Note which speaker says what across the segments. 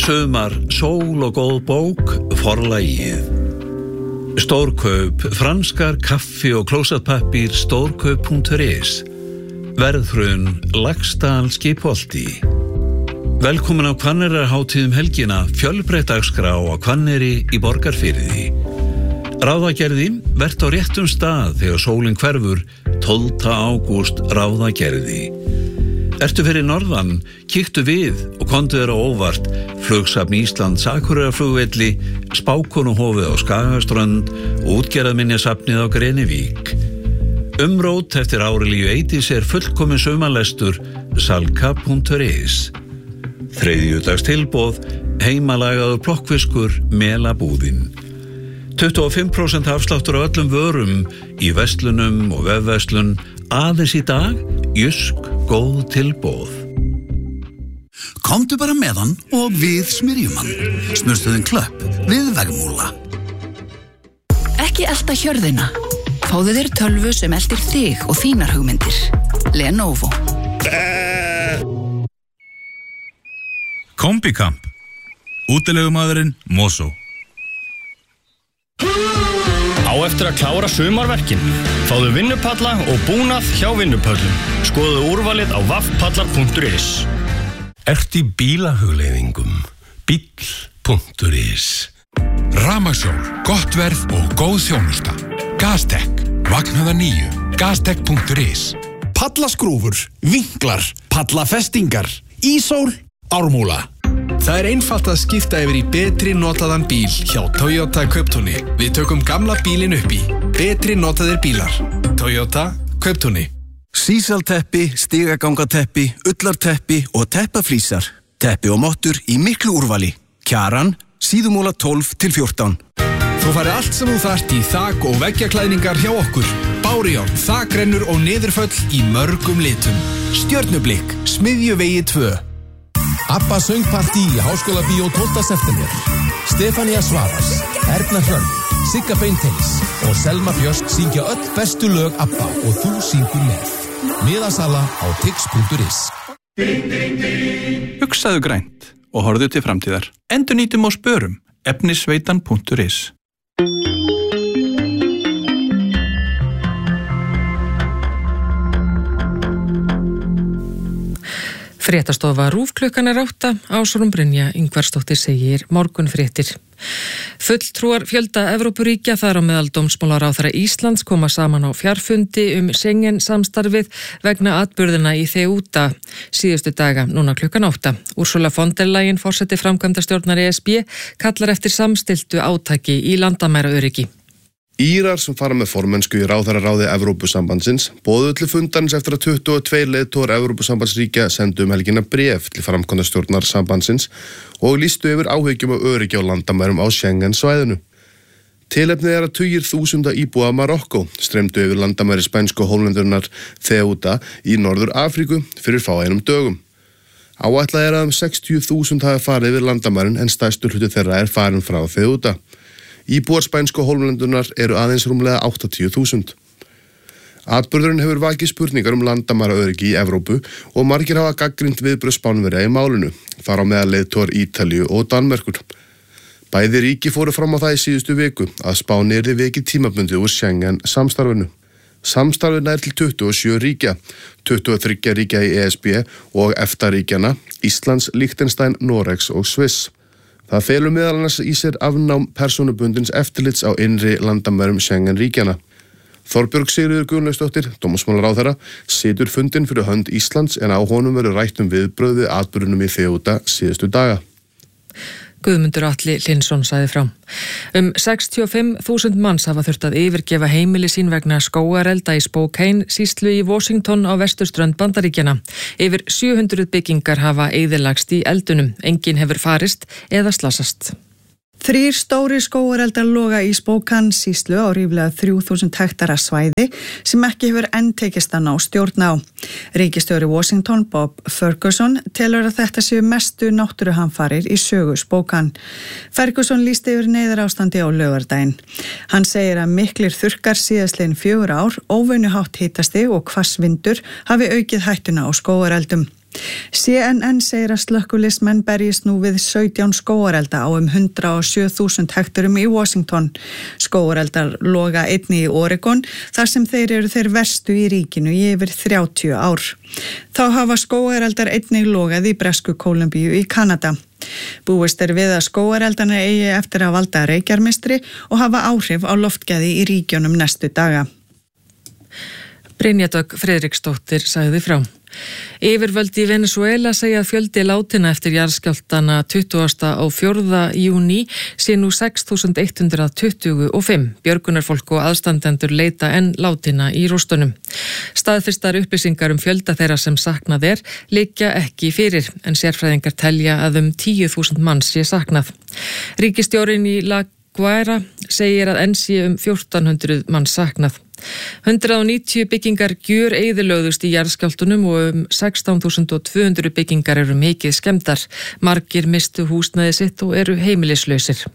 Speaker 1: Sumar, sól og góð bók, Forlagið. Stórkaup, franskar, kaffi og klósettpappír, stórkaup.is. Verðhrun, Laxdal, Skipholti. Velkomin á Hvanneyrarhátíð helgina, fjölbreytt dagskrá á Hvanneyri í Borgarfirði. Ráðagerði, vert á réttum stað þegar sólin hverfur, 12. ágúst, Ráðagerði. Ertu fyrir norðan, kíktu við og komdu þér á óvart Flugsafn Íslands, Akureyrarflugvelli, Spákonuhofið á Skagaströnd og Útgerðarminjasafnið á Grenivík. Umrót eftir Árelíu Eydís fullkomin sumarlestur, salka.is. Þriðjudags tilboð, heimalagaður plokkfiskur, Melabúðin. 25% afsláttur á öllum vörum í verslunum og vefverslun, aðeins í dag, Jysk, góð tilboð.
Speaker 2: Komdu bara með hann og við smyrjum hann. Smurstuðin Klöpp við Vegmúla.
Speaker 3: Ekki elta hjörðina. Fáðu þér tölvu sem eltir þig og þínar hugmyndir. Lenovo.
Speaker 4: Kombikamp. Útilegumaðurinn Mosó.
Speaker 5: Á eftir að klára sumarverkin. Fáðu vinnupalla og búnað hjá vinnupöllum. Skoðu úrvalið á vaffpallar.is.
Speaker 6: Ert í bílahugleiðingum? Bíll.is. Rafmagnsjól, gott verð og góð þjónusta. Gastek, Vagnhöða 9, gastek.is.
Speaker 7: Pallaskrúfur, vinklar, pallafestingar, ísól, Ármúla. Það einfalt að skipta yfir í betri notaðan bíl hjá Toyota Kauptúni. Við tökum gamla bílinn upp í. Betri notaðir bílar. Toyota Kauptúni.
Speaker 2: Sísalteppi, stigagangateppi, ullarteppi og teppaflísar. Teppi og mottur í miklu úrvali. Kjaran, Síðumúla 12 til 14.
Speaker 7: Þú færi allt sem þú þarft í þak- og veggjaklæðningar hjá okkur. Bárujárn, þakrennur og niðurföll í mörgum litum. Stjörnublikk, Smiðjuvegi 2.
Speaker 8: Abba söngpartí í Háskólabíó 12. september. Stefania Svavars, Erna Hrönn, Sigga Beinteins og Selma Björst syngja öll bestu lög Abba og þú syngur með. Miðasala á tix.is.
Speaker 9: Hugsaðu grænt og horfðu til framtíðar. Endurnýtum og spörum. Efnisveitan.is.
Speaker 10: Fréttastofa RÚV klukkan 8, Ásrún Brynja Ingvarsdóttir segir morgunfréttir. Fulltrúar fjölda Evrópuríkja þar á meðal dómsmálaráðherra Íslands koma saman á fjarfundi Schengen samstarfið vegna atburðina í Ceuta síðustu daga, núna klukkan 8. Ursula von der Leyen, forseti framkvæmdastjórnar ESB, kallar eftir samstilltu átaki í landamæraöryggi.
Speaker 11: Írar sem fara með formennsku í ráðherraráði Evrópusambandsins boðuðu til fundarins eftir að 22 leiðtogar Evrópusambandsríkja sendu helgina bréf til framkvæmdastjórnar sambandsins og lýstu yfir áhyggjum og öryggi á landamærum á Schengen svæðinu. Tilefnið að tugir þúsunda íbúa Marokkó streymdu yfir landamæri spænsku hólendurnar Ceuta í Norður Afríku fyrir fáeinum dögum. Áætlað að 60.000 hafi farið yfir landamærin en stærstur hluti þeirra farin frá Ceuta. Íbúar spænsku hólmlendunar eru aðeins rúmlega 80.000. Atburðurinn hefur vakið spurningar landamæraöryggi í Evrópu og margir hafa gagnrýnt viðbrögð Spánverja í málinu, þar á meðal leiðtogar Ítalíu og Danmerkur. Bæði ríki fóru fram á það í síðustu viku að Spáni yrði vikið tímabundið úr Schengen samstarfinu. Samstarfið nær til 27 ríkja, 23 ríkja í ESB og EFTA-ríkjana, Íslands, Liechtenstein, Noregs og Sviss. Það felur meðal annars í sér afnám persónubundins eftirlits á innri landamærum Schengen-ríkjana. Þorbjörg Sigríður Gunnlaugsdóttir, dómsmálaráðherra, situr fundinn fyrir hönd Íslands en á honum verður rætt viðbrögð við atburðunum í Ceuta síðustu daga.
Speaker 10: Guðmundur Atli Hlynsson sagði frá. 65.000 manns hafa þurft að yfirgefa heimili sín vegna skógarelda í Spokane, sýslu í Washington á vesturströnd Bandaríkjanna. Yfir 700 byggingar hafa eyðilagst í eldunum. Enginn hefur farist eða slasast.
Speaker 12: 3 stórir skógareldar loga í Spokane sýslu á ríflega 3.000 hektara svæði sem ekki hefur enn tekist að ná stjórn á. Ríkisstjóri Washington, Bob Ferguson, telur að þetta séu mestu náttúruhamfarir í sögu Spokane. Ferguson lýsti yfir neyðarástandi á laugardaginn. Hann segir að miklir þurrkar síðastliðin 4 ár, óvenjuhátt hitastig og hvassvindur hafi aukið hættuna á skógareldum. CNN segir að slökkviliðsmenn berjist nú við 17 skógarelda á 107.000 hekturum í Washington. Skógareldar loga einnig í Oregon, þar sem þeir eru þeir verstu í ríkinu í yfir 30 ár. Þá hafa skógareldar einnig logað í Bresku Kólumbíu í Kanada. Búist við að skógareldarnir eigi eftir að valda reykjarmystri og hafa áhrif á loftgæði í ríkjunum næstu daga.
Speaker 10: Brynja Dögg Friðriksdóttir sagði frá. Yfirvöld í Venezuela segja að fjöldi látinna eftir jarðskjálftana 20. og 4. júní sé nú 6.125. Björgunarfólk og aðstandendur leita enn látinna í rústunum. Staðfestar upplýsingar fjölda þeirra sem saknað liggja ekki fyrir, en sérfræðingar telja að 10.000 manns sé saknað. Ríkisstjórinn í La Guaira segir að enn sé 1.400 manns saknað. 190 byggingar gjöreyðilögðust í jarðskjálftunum og 16.200 byggingar eru mikið skemmdar. Margir mistu húsnæði sitt og eru heimilislausir.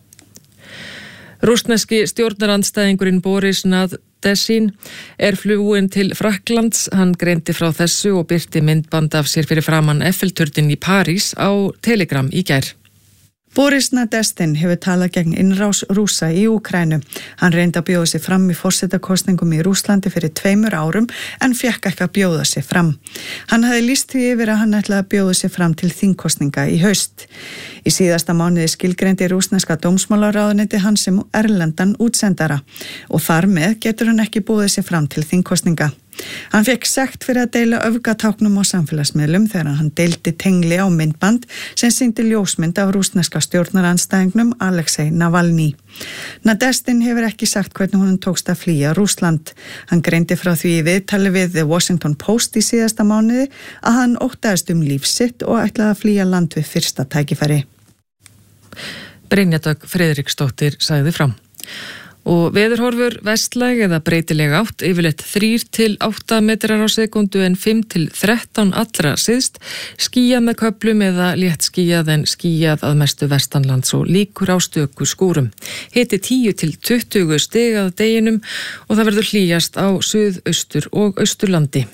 Speaker 10: Rússneski stjórnarandstæðingurinn Boris Nadezhin flúinn til Frakklands. Hann greindi frá þessu og birti myndband af sér fyrir framan Eiffelturnin í París á Telegram í gær.
Speaker 12: Boris Nadezhin hefur talað gegn innrás Rússa í Úkraínu. Hann reyndi að bjóða sig fram í forsetakosningum í Rússlandi fyrir 2 árum en fékk ekki að bjóða sig fram. Hann hafði lýst því yfir að hann ætlaði að bjóða sig fram til þingkosninga í haust. Í síðasta mánuði skilgreindi rússneska dómsmálaráðuneyti hann sem erlendan útsendara og þar með getur hann ekki bjóðið sig fram til þingkosninga. Hann fekk sekt fyrir að deila öfgatáknum á samfélagsmiðlum þegar hann deildi tengli á myndband sem sýndi ljósmynd af rússneska stjórnarandstæðingnum Alexei Navalny. Nadezhin hefur ekki sagt hvernig honum tókst að flýja Rússland. Hann greindi frá því í viðtali við The Washington Post í síðasta mánuði að hann óttaðist líf sitt og ætlaði að flýja land við fyrsta tækifæri.
Speaker 10: Brynja Dögg Friðriksdóttir sagði frá. Og veðurhorfur vestlæg eða breytileg átt, yfirleitt 3 til 8 metrar á sekundu en 5 til 13 allra syðst, skýjað með köflum eða létt skýjað en skýjað að mestu vestanlands og líkur á stöku skúrum. Hiti 10 til 20 stig að deginum og það verður hlýjast á suðaustur og austurlandi.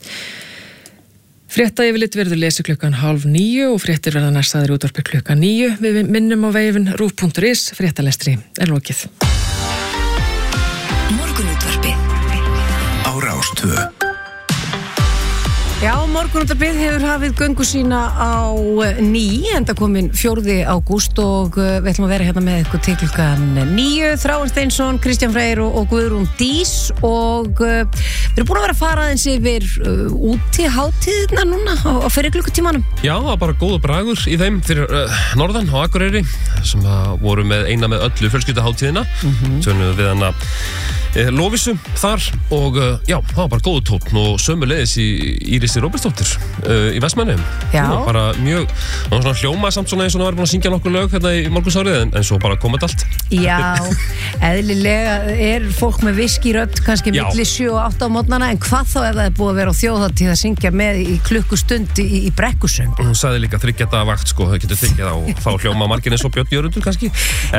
Speaker 10: Frétta yfirleitt verður lesi 8:30 og fréttir verða næstaðir útvarpi 9. Við minnum á vefinn rúv.is, fréttalestri lokið.
Speaker 3: Morgunútvarpið
Speaker 2: á Rás 2.
Speaker 13: Já, morgunútvarpið hefur hafið göngu sína á ný, enda komin 4. ágúst og við ætlum að vera hérna með ykkur til klukkan 9. Þráinn Steinsson, Kristján Freyr og Guðrún Dís og við erum búin að vera að fara aðeins yfir úti hátíðina núna á fyrir klukkutímanum.
Speaker 14: Já, það var bara góður bragur í þeim fyrir norðan á Akureyri sem voru með eina með öllu fjölskylduhátíðina. Tjónuðu við hana Lovísu þar og já, það var bara góður tónn og sömuleiðis í Írisi Róbertsdóttir í Vestmannum.
Speaker 13: Já.
Speaker 14: Bara mjög, það var svona hljómað samt svona eins og það var búin að syngja nokkur lög hérna í morgunsárið en svo bara komið allt.
Speaker 13: Já, eðlilega fólk með viskirödd kannski milli 7 og 8 á mótnana en hvað þá ef það búið að vera á þjóðhátíð að syngja með í klukkustund í brekkusöng.
Speaker 14: Hún sagði líka 3 daga vakt sko, það getur þykjað á þá hljóma margir eins og Björn Jörundur kannski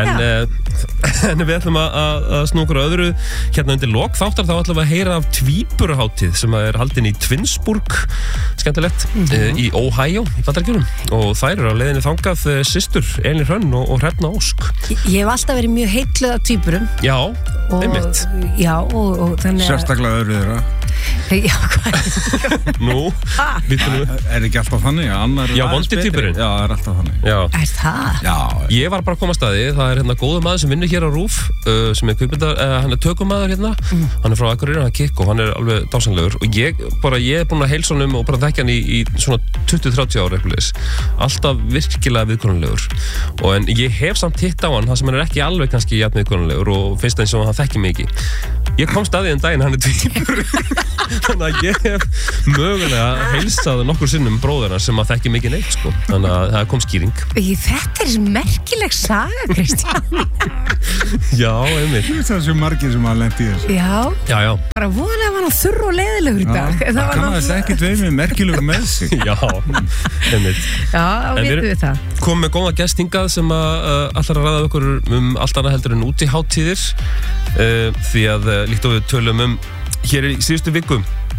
Speaker 14: en við ætlum að snúa okkur öðru. Hérna undir lok þáttar þá ætlum við að heyra af tvíburaháttíð sem er haldin í Twinsburg, skemmtilegt, í Ohio í Bandaríkjunum og þær eru á leiðinni þangað systur Elín Hrönn og Hrefna Ósk.
Speaker 13: Ég hef alltaf verið mjög heilluð af tvíburum.
Speaker 14: Já, einmitt.
Speaker 13: Já, og þannig að
Speaker 15: sérstaklega öðru þeirra.
Speaker 13: Já, hvað?
Speaker 14: Nú,
Speaker 15: ekki alltaf þannig?
Speaker 14: Já, vondi tvíburinn.
Speaker 15: Já, það alltaf þannig.
Speaker 14: Já.
Speaker 13: Það?
Speaker 15: Já.
Speaker 14: Ég var bara að koma að staði, það hérna góður maður sem vinnur hér á RÚV, sem hann tökumaður hérna, hann frá Akureyri, hann Kikk og hann alveg dásanlegur og ég er búin að heilsa honum og bara þekkja hann í svona 20-30 ára eitthvað, alltaf virkilega viðkonulegur og en ég hef samt hitt á hann, það sem hann ekki alveg kannski jafn viðkonulegur og finnst það eins og hann þekki mikið. Ég kom staðið daginn, hann tvíbur þannig að ég hef mögulega heilsað nokkur sinnum bróðurna sem að þekki mikið neitt sko, þannig að það kom skýring.
Speaker 13: Þetta merkileg saga, Kristján.
Speaker 14: Já, einmitt.
Speaker 15: Það er svo margir sem að lendi í þessu.
Speaker 13: Já. Bara vonaði að hann var þurr og leiðilegur í dag.
Speaker 15: Það kannast ekki dveimið merkilegur með sig.
Speaker 14: Já, einmitt.
Speaker 13: Já, vitum við það.
Speaker 14: Komum með góða gest hingað sem allar að ræða okkur allt annað heldur en útihátíðir því að líkt og við tölum hér í síðustu viku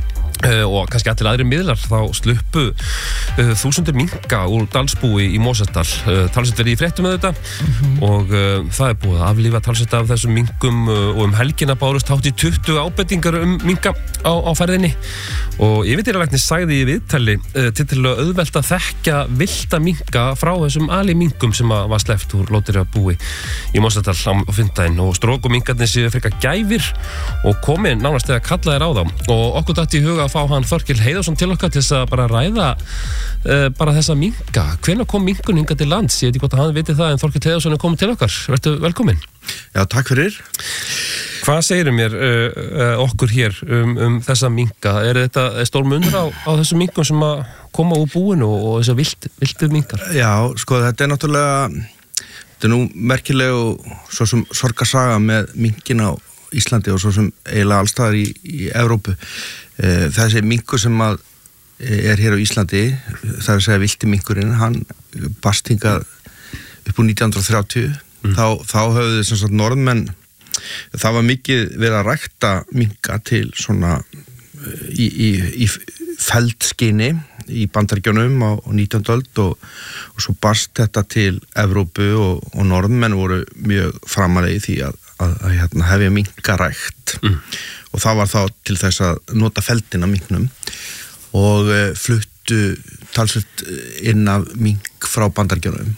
Speaker 14: og kannski allir aðrir miðlar þá sluppu þúsundir minka úr Dalsbúi í Mosfellsdal. Talsvert verið í fréttum með þetta og það búið að aflífa talsvert af þessum minkum og helgina bárust hátt í 20 ábendingar minka á ferðinni og yfirdýralæknir sagði í viðtali til að auðvelt að þekkja villta minka frá þessum minkum sem var sleppt úr Lóðdýrabúi í Mosfellsdal á fimmtudaginn og strók og minkarnir séu frekar gæfir og komið nánast þegar kallaðir á þá og okkur datt í huga að fá hann Þorkell Heiðarsson til okkar til þess að bara ræða bara þessa minka. Hvenær kom minkun hingað til lands? Ég veit ekki hvort að hann viti það en Þorkell Heiðarsson komið til okkar. Vertu velkomin.
Speaker 16: Já, takk fyrir.
Speaker 14: Hvað segirðu mér okkur hér þessa minka? Þetta stór munur á þessum minkum sem að koma úr búinu og þessar viltu minkar?
Speaker 16: Já, sko þetta er nú merkileg og svo sem sorgarsaga með minkin á Íslandi og svo sem eiginlega allstaðar í Evrópu. Þessi minkur sem að hér á Íslandi, það að segja vilti minkurinn, hann barst hingað upp úr 1930. Þá höfðu sem sagt norðmenn, það var mikið verið að rækta minka til svona í feldskyni í Bandaríkjunum á 19. öld og svo barst þetta til Evrópu og norðmenn voru mjög framarlega í því að hefja minkarækt og það var þá til þess að nota feldina minknum og fluttu talsvert inn af mink frá Bandaríkjunum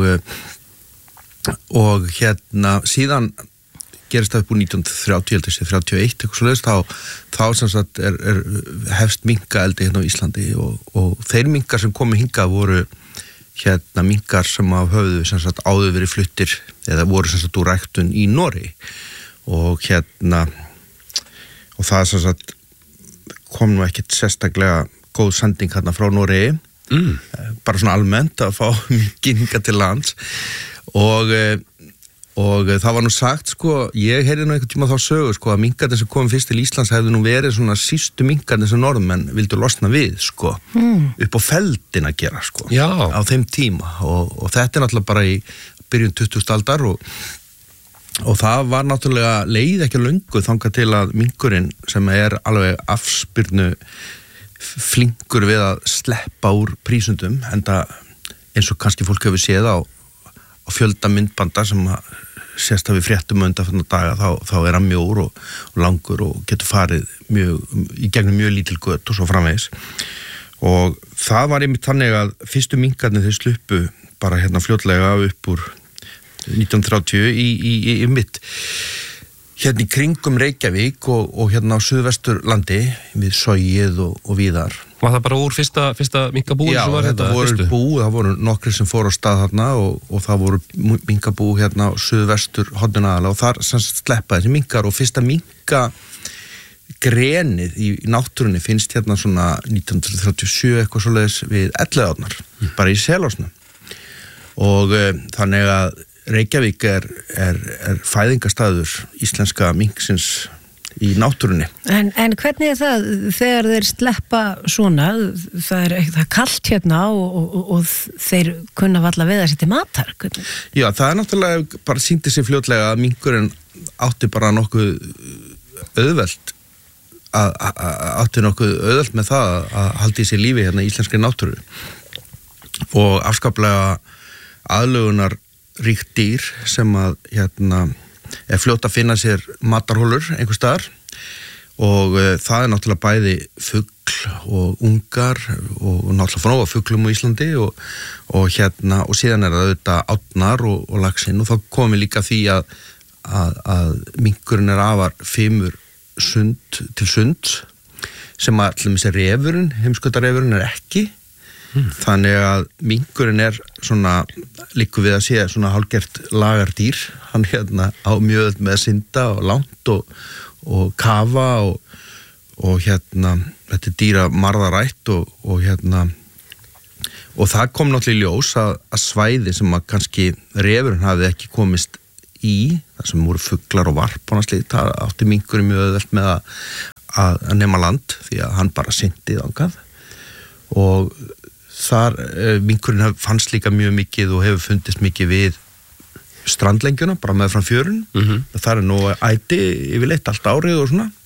Speaker 16: og síðan gerist það upp úr 1930, 31 eitthvað svoleiðis, þá sem sagt hefst minkaeldi hérna á Íslandi og þeir minkar sem komu hingað voru minkar sem höfðu sem sagt áður verið fluttir eða voru sem sagt úr ræktun í Noregi og og það sem sagt kom nú ekkert sérstaklega góð sending hérna frá Noregi bara svona almennt að fá minkin hingað til lands og það var nú sagt sko, ég heyrði nú einhvern tíma þá sögu sko að minkarnir sem komum fyrst til Íslands hefðu nú verið svona sístu minkarnir sem norðmenn vildu losna við sko upp á feldin að gera sko á þeim tíma og þetta er náttúrulega bara í byrjun 20. aldar og það var náttúrulega leið ekki löngu þangað til að minkurinn sem er alveg afspyrnu flinkur við að sleppa úr prísundum enda eins og kannski fólk hefur séð á fjölda myndbanda sem sést að við fréttum undanfarna daga þá er hann mjór og langur og getur farið í gegnum mjög lítil gött og svo framvegis og það var einmitt þannig að fyrstu minkarnir þeir sluppu bara hérna fljótlega upp úr 1930 í mitt hérna í kringum Reykjavík og hérna á Suðvesturlandi við Sogið og víðar.
Speaker 14: Var það bara úr fyrsta minkabúi sem var
Speaker 16: þetta voru það voru nokkrir sem fóru á stað þarna og það voru minkabú hérna á Suðvestur hornina og þar sleppaði þessi minkar og fyrsta minkagrenið í náttúrunni finnst hérna svona 1937 eitthvað svoleiðis við Elliðaárnar bara í Selásnum og þannig að Reykjavík er fæðingarstaður íslenska minksins í náttúrunni.
Speaker 13: En hvernig það þegar þeir sleppa svona, það er kalt hérna og þeir kunna valla við að setja matar? Hvernig?
Speaker 16: Já, það náttúrulega bara sýndi sig fljótlega að minkurinn átti bara nokkuð auðvelt með það að halda í sér lífi hérna í íslenskri náttúru og afskaplega aðlögunar ríkt dýr sem að er fljótt að finna sér matarhólur einhvers staðar og það er náttúrulega bæði fugl og ungar og náttúrulega frá fuglum á Íslandi og síðan er það auðvitað átnar og laxinn og þá komum við líka því að minkurinn er afar fimur til sund sem að allir með sér refurinn, heimskautarefurinn er ekki þannig að minkurinn er svona líku við að sé svona hálfgert lagardýr hann á mjög með að synda og langt og kafa og þetta er dýra marðarætt og það kom náttúrulega í ljós að svæði sem að kannski refurinn hafði ekki komist í þar sem voru fuglar og varp og slíkt, það átti minkurinn mjög auðvelt með að nema land því að hann bara syndi þangað og þar minkurinn fannst líka mjög mikið og hefur fundist mikið við strandlengjuna, bara með fram fjörun það er nú æti yfirleitt allt árið og svona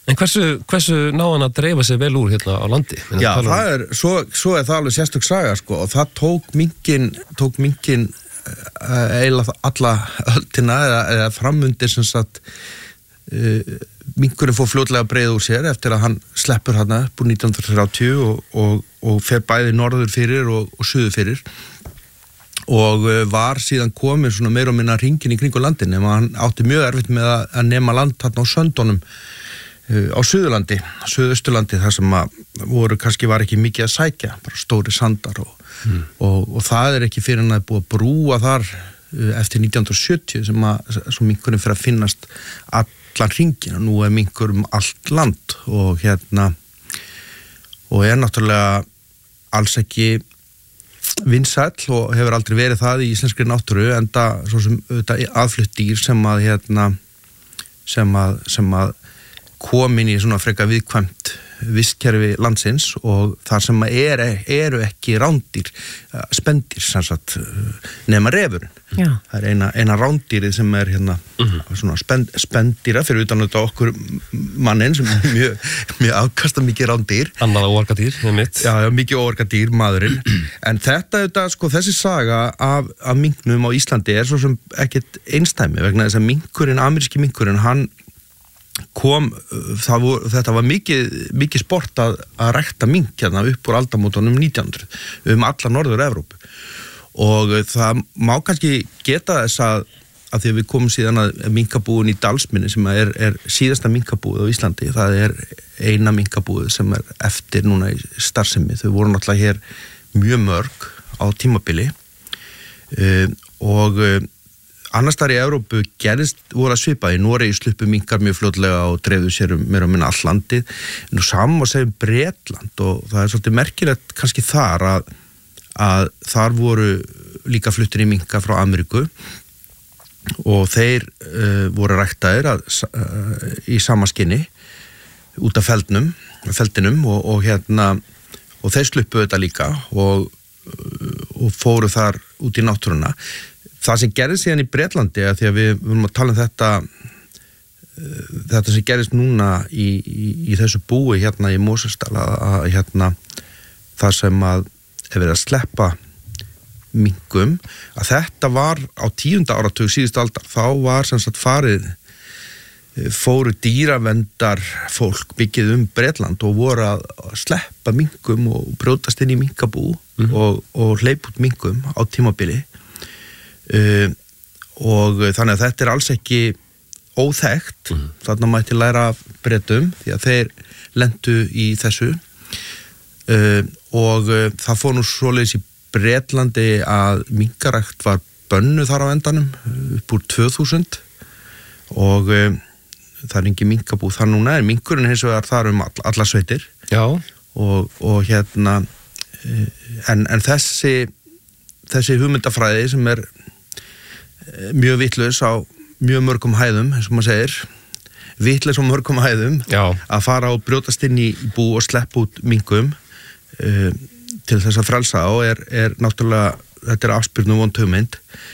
Speaker 14: En hversu ná hann að dreifa sig vel úr hérna á landi?
Speaker 16: Já, það er, svo er það alveg sérstök saga, sko, og það tók minkinn eiginlega alla öldina eða framundir sem sagt minkurinn fór fljótlega að breiða úr sér eftir að hann sleppur hana upp úr 1930 og fer bæði norður fyrir og suður fyrir og var síðan komin svona meira og minna hringinn í kringu landin nema hann átti mjög erfitt með að nema land þarna á Söndunum á Suðurlandi, Suðausturlandi þar sem að kannski var ekki mikið að sækja, bara stóri sandar og það ekki fyrir hann að búið að brúa þar eftir 1970 sem svo minkurinn fyrir að finnast allan hringin og nú minkur allt land og hérna og náttúrulega alls ekki vinsæll og hefur aldrei verið það í íslenskri náttúru enda svo sem aðflutt dýr sem að hérna sem að komin í svona freka viðkvæmt vistkerfi landsins og þar sem eru ekki rándýr spendýr sem sagt nema refurinn.
Speaker 13: Já.
Speaker 16: Það eina rándýrið sem hérna svona spendýra fyrir utan þetta okkur mannin sem mjög afkasta mikið rándýr.
Speaker 14: Annað óorgadýr, mitt.
Speaker 16: Já, mikið óorgadýr maðurinn. En þetta sko þessi saga af minknum á Íslandi svo sem ekkert einstæmi vegna þess að minkurinn, ameríski minkurinn, hann kom, þetta var mikið sport að rækta mink hérna upp úr aldamótunum 1900 alla Norður-Evrópu og það má kannski geta þess að því að við komum síðan að minkabúin í Dalsmynni sem er síðasta minkabúið á Íslandi, það eina minkabúið sem eftir núna í starfsemi, þau voru náttúrulega hér mjög mörg á tímabili og annars þar í Evrópu voru að svipa í Noregi sluppu minkar mjög fljótlega og dreifðu sér meira og minna all landið. Nú saman að segja Bretland og það svolítið merkilegt kannski þar að þar voru líka fluttir í minkar frá Ameríku og þeir voru ræktaðir í sama skinni út af feldinum og hérna og þeir sluppu þetta líka og fóru þar út í náttúruna. Það sem gerðist síðan í Bretlandi að því að við vorum að tala um þetta sem gerðist núna í þessu búi hérna í Mosfellsdal að hérna það sem að verið að sleppa minkum að þetta var á 10. áratug síðustu aldar þá var sem sagt fóru dýravendar fólk byggið Bretland og voru að sleppa minkum og brjótast inn í minkabú og hleypa út minkum á tímabili og þannig að þetta alls ekki óþekkt þarna mætti læra af Bretum því að þeir lentu í þessu og það fór nú svoleiðis í Bretlandi að minkarækt var bönnuð þar á endanum upp úr 2000 og það engin minkabú þar núna en minkurinn hins vegar þar alla sveitir.
Speaker 14: Já.
Speaker 16: Og hérna en þessi hugmyndafræði sem mjög vitlaus á mjög mörgum hæðum, eins og maður segir vitlaus á mörgum hæðum. Já. Að fara og brjótast inn í bú og sleppa út minkum til þess að frelsa og náttúrulega, þetta afspyrnu vond hugmynd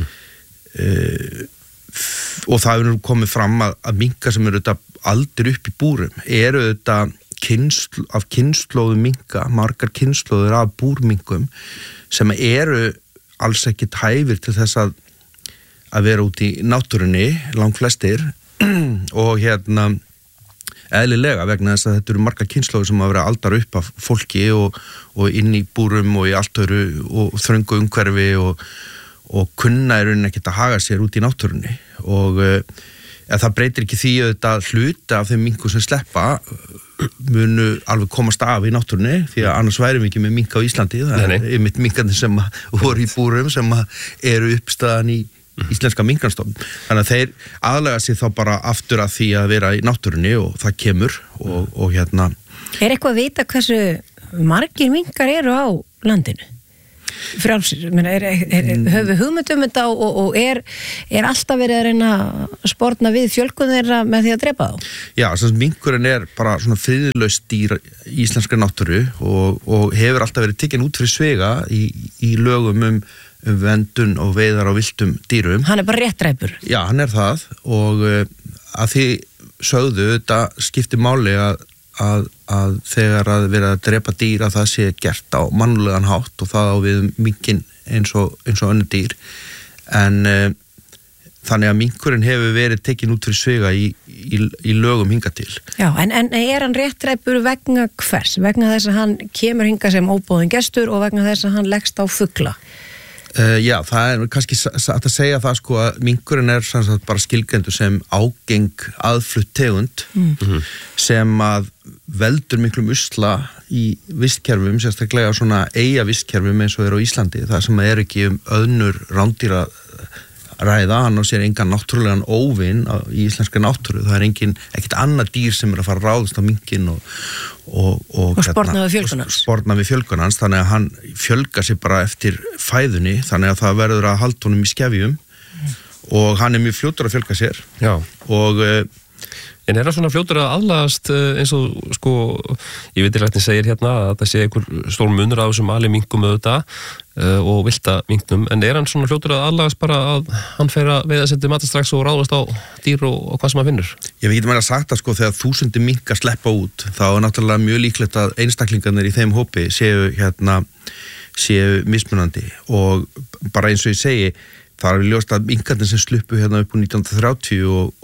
Speaker 16: og það hefur komið fram að minkar sem eru þetta aldir upp í búrum eru þetta af kynslóðu minka, margar kynslóður af búrminkum sem eru alls ekki hæfir til þess að vera út í náttúrunni langflestir og hérna eðlilega vegna þess að þetta eru margar kynslóður sem að vera aldar upp af fólki og inn í búrum og í allt öru og þröngu umhverfi og kunna ekkert að haga sér út í náttúrunni og það breytir ekki því að þetta hluta af þeim minkum sem sleppa munu alveg komast af í náttúrunni því að annars værum við ekki með mink á Íslandi það einmitt minkandi sem voru í búrum sem eru uppstaðan í íslenska minkastofn þannig að þeir aðlega sig þá bara aftur að því að vera í náttúrunni og það kemur og hérna
Speaker 13: eitthvað að vita hversu margir minkar eru á landinu? Frjálsir, höfum hugmyndum þetta og alltaf verið að reyna að sporna við fjölgun þeirra með því að drepa þá?
Speaker 16: Já, minkurinn bara svona friðlaust dýr í íslenskri náttúru og hefur alltaf verið tekinn út fyrir svega í lögum vendun og veiðar á villtum dýrum.
Speaker 13: Hann bara réttræpur?
Speaker 16: Já, hann það og að því sögðu, þetta skiptir máli að þegar að vera að drepa dýr að það sé gert á mannúðlegan hátt og það á við minkinn eins og önnur dýr en þannig að minkurinn hefur verið tekin út fyrir sviga í lögum hingað til.
Speaker 13: Já, en hann réttræpur vegna hvers? Vegna þess að hann kemur hingað sem óboðinn gestur og vegna þess að hann leggst á fugla?
Speaker 16: Já, það kannski að segja það sko að minkurinn sagt, bara skilgreindur sem ágeng aðflutt tegund sem að veldur miklum usla í vistkerfum, sérstaklega svona eyjavistkerfum eins og á Íslandi, það sem ekki öðnur rándýra ræða, hann á sér engan náttúrulegan óvin í íslenska náttúru, það ekkert annað dýr sem að fara að ráðast á minkinn og
Speaker 13: sporna við
Speaker 16: fjölgun hans, þannig að hann fjölgar sér bara eftir fæðunni, þannig að það verður að halda honum í skefjum og hann mjög fljótur að fjölga sér.
Speaker 14: Já.
Speaker 16: Og
Speaker 14: en hann svona fljótur að aðlagast eins og sko, ég veit ekki segir hérna að það sé einhver stór munur á þessum ali minkum auðvitað og vilda minknum, en hann svona fljótur að aðlagast bara að hann fer að veiða setja matastrax og ráðast á dýr og hvað sem hann finnur?
Speaker 16: Við getum að sagt að sko þegar 1000 minkar sleppa út, þá náttúrulega mjög líklegt að einstaklingarnir í þeim hópi séu mismunandi og bara eins og ég segi, það ljóst að minkarnir sem sluppu hérna upp úr 1930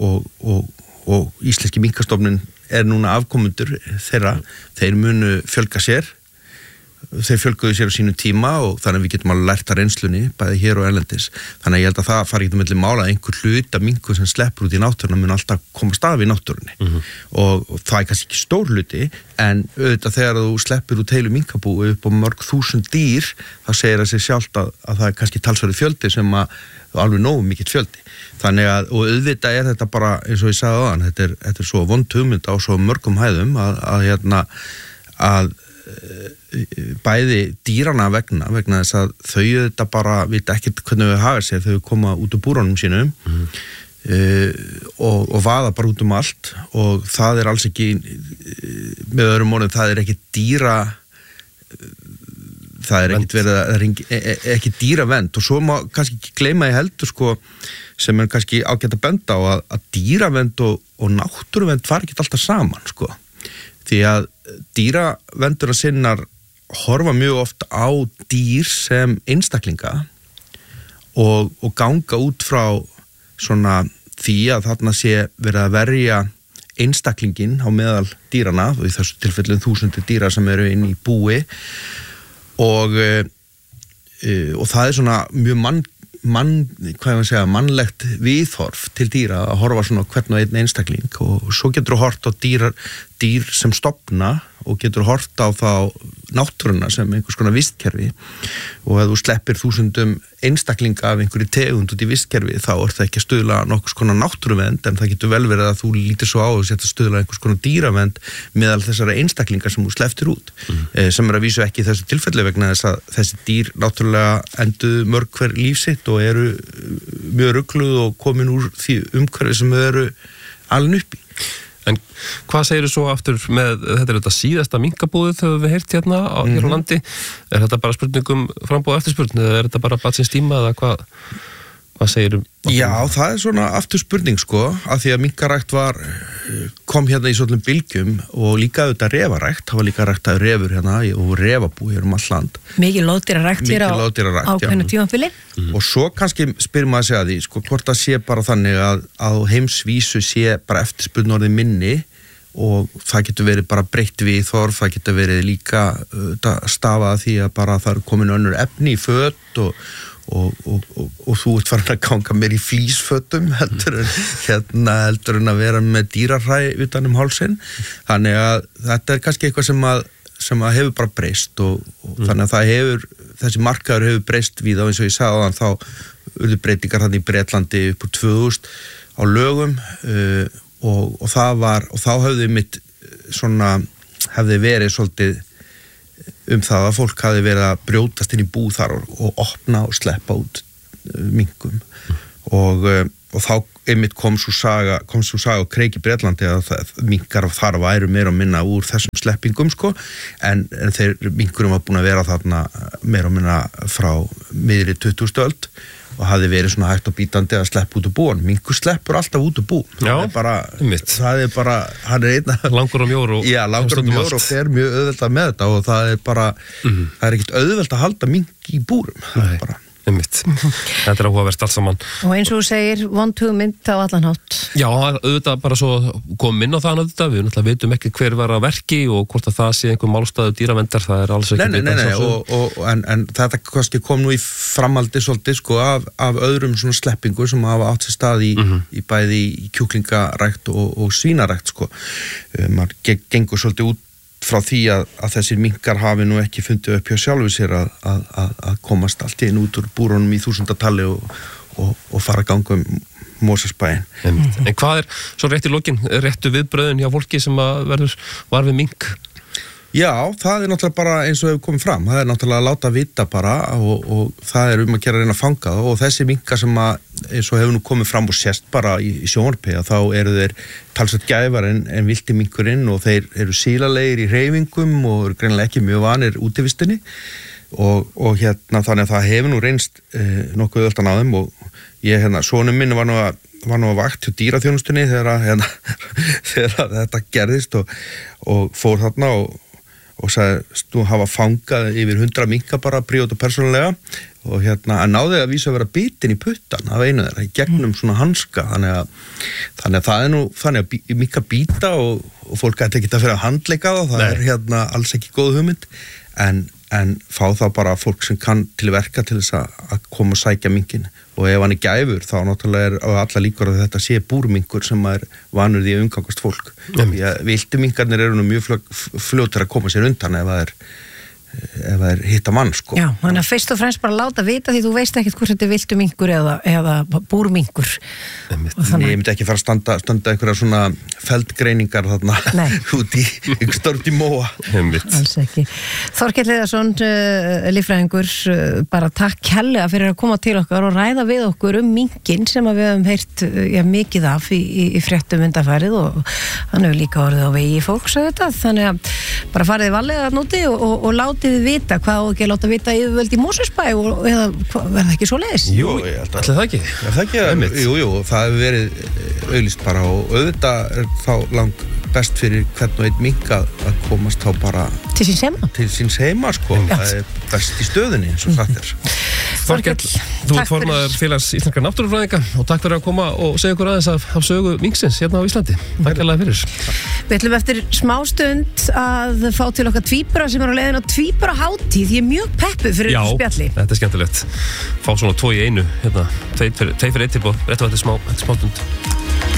Speaker 16: og íslenski minkastofnun núna afkomendur þeirra, þeir munu fjölga sér, þeir fjölguðu sér á sínum tíma og þannig að við getum alveg lært að reynslunni bæði hér og erlendis, þannig að ég held að það fari ekki milli mála að einhver hluta minkur sem sleppur út í náttúruna mun alltaf komast af í náttúrunni og það kannski ekki stór hluti en auðvitað þegar þú sleppur út heilu minkabúi upp á mörg þúsund dýr þá segir það sér sjálft að það kannski talsverður fjöldi sem að alveg nógu mikill fjöldi. Þannig að, og auðvitað þetta bara, eins og ég sagði áðan, þetta svo vond hugmynd á svo mörgum hæðum að bæði dýrana vegna þess að þau þetta bara vita ekkert hvernig þau haga sér þegar þau koma út úr búrunum sínum og vaða bara út allt og það alls ekki með öðrum orðum, það ekki dýra það ekkert verið ekki dýravend og svo má kannski ekki gleyma í heldur sko sem kannski ágætt að benda á að dýravend og náttúruvend fara ekki alltaf saman sko því að dýravendurna sinnar horfa mjög oft á dýr sem einstaklinga og ganga út frá svona því að þarna sé verið að verja einstaklingin á meðal dýrana og í þessu tilfellin 1000 dýra sem eru inn í búi og það svona mjög mannlegt viðhorf til dýra að horfa svona hvern og einn einstakling og svo getur þú hort á dýr sem stofna og getur hort á þá náttúruna sem einhvers konar vistkerfi og ef þú sleppir 1000 einstaklinga af einhverju tegund út í vistkerfi þá það ekki að stuðla nokkurs konar náttúruvend en það getur vel verið að þú lítir svo á þess að stuðla einhvers konar dýravend meðal þessara einstaklinga sem þú slepptir út sem að vísu ekki í þessu tilfelli vegna þess að þessi dýr náttúrulega enduðu mörg hver líf sitt og eru mjög rugluð og komin úr því umhverfi sem þau eru alin upp í.
Speaker 14: En hvað segir þú svo aftur með, þetta síðasta minkabúðið þegar við heyrt hérna hér á landi, þetta bara spurningum frambúð eftirspurn eða þetta bara batsins tíma eða hvað segir þú?
Speaker 16: Já, það svona aftur spurning sko, af því að minkarækt kom hérna í svolítið bylgjum og líka auðvitað refarækt, það var líka ræktað refur hérna og refabú hér all land.
Speaker 13: Mikið loðdýrarækt hér á ákveðnu tímabili.
Speaker 16: Og svo kannski spyr maður sig að því, sko, hvort það sé bara þannig að heimsvísu sé bara eftirspurn orðið minni og það getur verið bara breytt viðhorf, það getur verið líka stafað því að bara það komin önnur efni í föt og þú ert farin að ganga mér í flísfötum heldur en að vera með dýrarhræ utan hálsinn þannig að þetta kannski eitthvað sem að hefur bara breyst og þannig að það þessi markaður hefur breyst við eins og ég sagði áðan þá urðu breytingar hann í Bretlandi upp úr 2000 á lögum og þá hefði verið svolítið það að fólk hafi verið að brjótast inn í bú þar og opna og sleppa út minkum og og þá einmitt kom svo saga á kreik í Bretlandi að minkar þar væru meira og minna úr þessum sleppingum sko, en þeir minkurum var búin að vera þarna meira og minna frá miðri 20. öld og hafði verið svona hægt og bítandi að sleppa út úr búan. Minkur sleppur alltaf út úr bú. Það er bara, hann er einna
Speaker 14: langur og mjór og
Speaker 16: langur og mjór og fer mjög auðvelt með þetta og það er bara það er ekkert auðvelt að halda mink í búrum. Það er bara
Speaker 14: Þetta er áhugavert allt saman.
Speaker 13: Og eins og þú segir, vond hugmynd á allan hátt.
Speaker 14: Já, auðvitað bara svo komum inn á það auðvitað, við náttúrulega veitum ekki hver var að verki og hvort að það sé einhver málstæðu dýravendar, það er alls ekki
Speaker 16: en þetta kannski kom nú í framaldi svolítið sko af öðrum svona sleppingu sem hafa átt sér stað í bæði í kjúklingarækt og svínarækt sko. Maður gengur svolítið út frá því að þessir minkar hafi nú ekki fundið upp hjá sjálfu sér að komast allt í einu út úr búrunum í 1000-tali og fara að ganga Mosfellsbæinn.
Speaker 14: En hvað er svo rétt í lokin, réttu viðbröðin hjá fólki sem var við mink?
Speaker 16: Já, það er náttúrulega bara eins og hefur komið fram, það er náttúrulega að láta vita bara og það er að gera að reyna að fanga það og þessi minkar sem eins og hefur nú komið fram og sést bara í sjónvarpi að þá eru þeir talsveit gæfar en vilti minkurinn og þeir eru sílalegir í hreyfingum og eru greinilega ekki mjög vanir útivistinni og hérna þannig að það hefur nú reynst nokkuð ölltan á þeim og ég sonum minn var nú að vakt hjá dýraþjónustunni þegar þetta gerðist og fór þarna og sagði, þú hafa fangað yfir 100 minka bara prívat og persónulega og að náði að vísa að vera bitin í puttan af einu þeirra í gegnum svona hanska þannig að það er nú þannig að minka býta og fólk ætti ekki að fyrir að handleika það er alls ekki góð hugmynd en fá þá bara fólk sem kann til verka til þess að koma og sækja minkin og ef hann er gæfur þá náttúrulega er alla líkur að þetta sé búrminkur sem er vanur því að umgangast fólk viltu minkarnir eru nú mjög fljótir að koma sér undan ef það er hitta mann sko.
Speaker 13: Já, þannig að fyrst og fremst bara láta vita því þú veist ekkert hvort þetta er viltu minkur eða búrminkur
Speaker 16: Ég myndi ekki fara að standa einhverja svona feldgreiningar þarna út í stort í móa
Speaker 13: Alls ekki. Þorkell Heiðarsson líffræðingur, bara takk kærlega fyrir að koma til okkar og ræða við okkur minkin sem við höfum heyrt mikið af í fréttum undanfarið og hann hefur líka orðið á vegi fólks þannig að bara farið varlega núti og látið þið vita hvað og ekki að láta vita yfirvöld í Mosfellsbæ eða verða ekki svo leiðis?
Speaker 16: Jú, ætli það ekki. Jú, það hefur verið auglýst bara og auðvitað er þá langt best fyrir hvern og einn mink að komast þá bara
Speaker 13: til síns heima
Speaker 16: sko. Það er best í stöðunni eins og sagt er.
Speaker 14: Þorkell, þú ert formaður félags íslenskra náttúrufræðinga og takk fyrir að koma og segja okkur aðeins af sögu minksins hérna á Íslandi. Takk alveg fyrir.
Speaker 13: Við ætlum eftir smástund að fá til okkar tvíbura sem er á leiðin á tvíburahátíð. Ég er mjög peppuð fyrir spjalli.
Speaker 14: Já, þetta er skemmtilegt. Fá svona 2 í 1 hérna, 2 fyrir 1 tilboð, rétt á þetta smástund.